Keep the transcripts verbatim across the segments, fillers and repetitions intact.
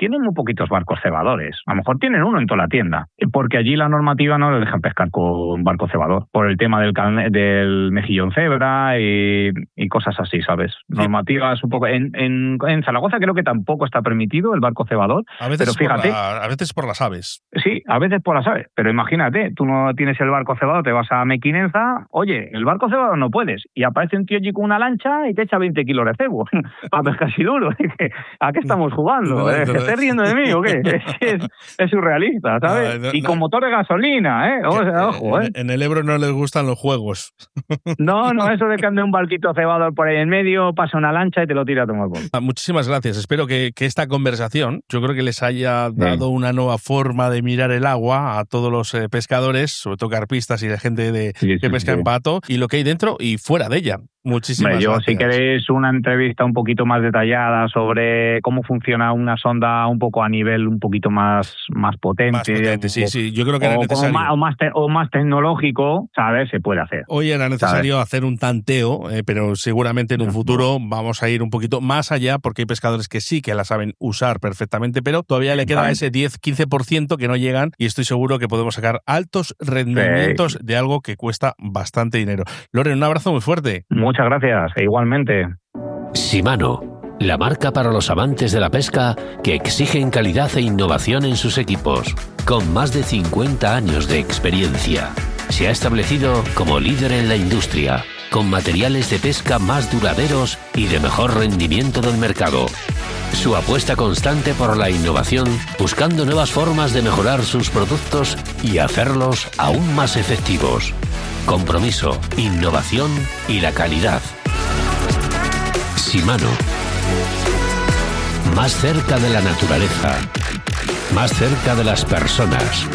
tienen muy poquitos barcos cebadores. A lo mejor tienen uno en toda la tienda, porque allí la normativa no les dejan pescar con barco cebador, por el tema del, carne, del mejillón cebra y, y cosas así, ¿sabes? Normativas un poco... En, en, en Zaragoza creo que tampoco está permitido el barco cebador, a veces, pero fíjate... Por la, a veces por las aves. Sí, a veces por las aves, pero imagínate, tú no tienes el barco cebador, te vas a Mequinenza, oye, el barco cebador no puedes, y aparece un tío allí con una lancha y te echa veinte kilos de cebo a pescar así duro. ¿A qué estamos jugando? No, no, ¿Eh? no, ¿Se está riendo de mí o qué? Es, es, es surrealista, ¿sabes? No, no, y con motor de gasolina, ¿eh? O sea, ojo, ¿eh? En el Ebro no les gustan los juegos. No, no, eso de que ande un barquito cebador por ahí en medio, pasa una lancha y te lo tira a tomar por. Muchísimas gracias. Espero que, que esta conversación, yo creo que les haya dado sí. una nueva forma de mirar el agua a todos los eh, pescadores, sobre todo carpistas y de gente de, sí, que sí, pesca sí. en pato, y lo que hay dentro y fuera de ella. Muchísimas Hombre, yo, gracias. Si queréis una entrevista un poquito más detallada sobre cómo funciona una sonda un poco a nivel un poquito más, más potente. Más potente, o, sí, sí. Yo creo que era necesario. Más, o, más te, o más tecnológico, ¿sabes? Se puede hacer. Hoy era necesario ¿sabes? hacer un tanteo, eh, pero seguramente en un futuro vamos a ir un poquito más allá porque hay pescadores que sí que la saben usar perfectamente, pero todavía le queda vale. ese diez a quince por ciento que no llegan y estoy seguro que podemos sacar altos rendimientos sí. de algo que cuesta bastante dinero. Loren, un abrazo muy fuerte. Muchas gracias, e igualmente. Shimano, la marca para los amantes de la pesca que exigen calidad e innovación en sus equipos. Con más de cincuenta años de experiencia, se ha establecido como líder en la industria, con materiales de pesca más duraderos y de mejor rendimiento del mercado. Su apuesta constante por la innovación, buscando nuevas formas de mejorar sus productos y hacerlos aún más efectivos. Compromiso, innovación y la calidad. Shimano. Más cerca de la naturaleza. Más cerca de las personas.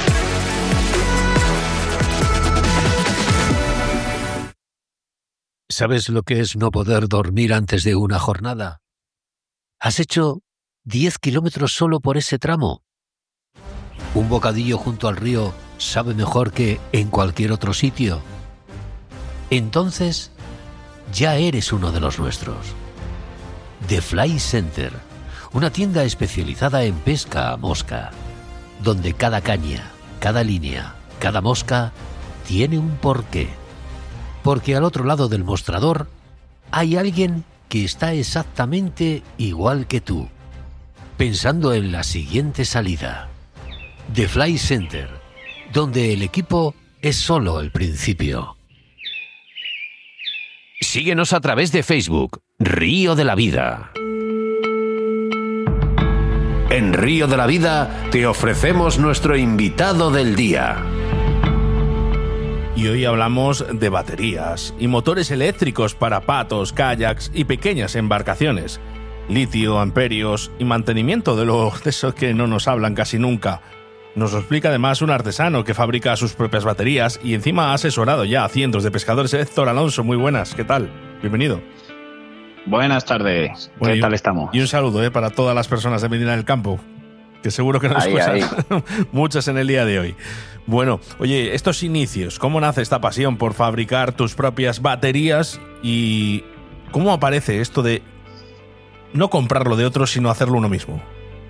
¿Sabes lo que es no poder dormir antes de una jornada? ¿Has hecho diez kilómetros solo por ese tramo? ¿Un bocadillo junto al río sabe mejor que en cualquier otro sitio? Entonces, ya eres uno de los nuestros. The Fly Center, una tienda especializada en pesca a mosca, donde cada caña, cada línea, cada mosca tiene un porqué. Porque al otro lado del mostrador hay alguien que está exactamente igual que tú, pensando en la siguiente salida. The Fly Center, donde el equipo es solo el principio. Síguenos a través de Facebook, Río de la Vida. En Río de la Vida te ofrecemos nuestro invitado del día. Y hoy hablamos de baterías y motores eléctricos para patos, kayaks y pequeñas embarcaciones. Litio, amperios y mantenimiento de lo de eso que no nos hablan casi nunca. Nos lo explica además un artesano que fabrica sus propias baterías y encima ha asesorado ya a cientos de pescadores. Héctor Alonso, muy buenas, ¿qué tal? Bienvenido. Buenas tardes, bueno, ¿qué tal estamos? Y un saludo eh, para todas las personas de Medina del Campo, que seguro que nos ahí, escuchan muchas en el día de hoy. Bueno, oye, estos inicios, ¿cómo nace esta pasión por fabricar tus propias baterías y cómo aparece esto de no comprarlo de otros, sino hacerlo uno mismo?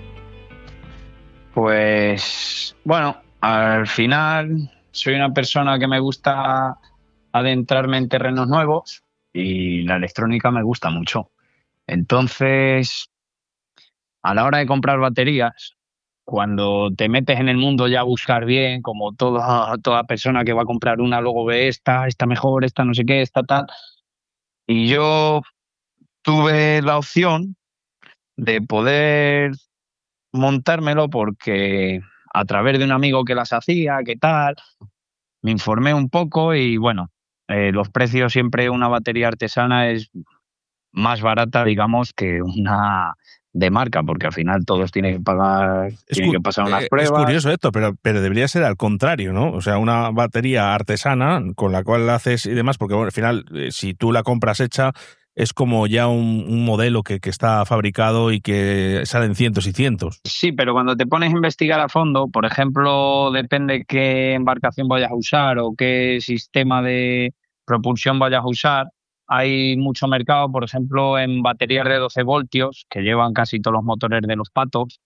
Pues, bueno, al final soy una persona que me gusta adentrarme en terrenos nuevos y la electrónica me gusta mucho. Entonces, a la hora de comprar baterías, cuando te metes en el mundo ya a buscar bien, como toda, toda persona que va a comprar una, luego ve esta, esta mejor, esta no sé qué, esta tal. Y yo tuve la opción de poder montármelo porque a través de un amigo que las hacía, qué tal, me informé un poco y bueno, eh, los precios siempre una batería artesana es más barata, digamos, que una de marca, porque al final todos tienen que pagar, es tienen que pasar unas eh, pruebas. Es curioso esto, pero, pero debería ser al contrario, ¿no? O sea, una batería artesana con la cual la haces y demás, porque bueno, al final, eh, si tú la compras hecha, es como ya un, un modelo que, que está fabricado y que salen cientos y cientos. Sí, pero cuando te pones a investigar a fondo, por ejemplo, depende qué embarcación vayas a usar o qué sistema de propulsión vayas a usar, hay mucho mercado, por ejemplo, en baterías de doce voltios, que llevan casi todos los motores de los patos,